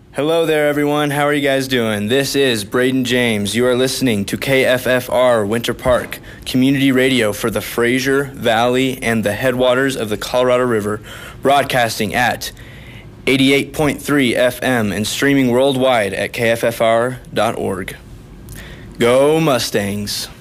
Hello there, everyone. How are you guys doing? This is Braden James. You are listening to KFFR Winter Park, community radio for the Fraser Valley and the headwaters of the Colorado River, broadcasting at 88.3 FM and streaming worldwide at kffr.org. Go Mustangs!